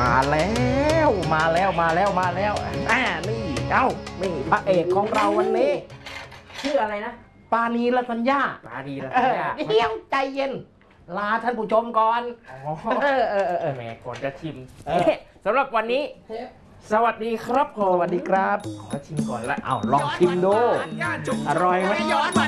มาแล้วนี่นี่พระเอกของเราวันนี้ชื่ออะไรนะปานีรัตญญาเดี๋ยวใจเย็นลาท่านผู้ชมก่อนแหมก่อนจะชิมสำหรับวันนี้สวัสดีครับผมสวัสดีครับขอชิมก่อนละลองชิมดูอร่อยไหม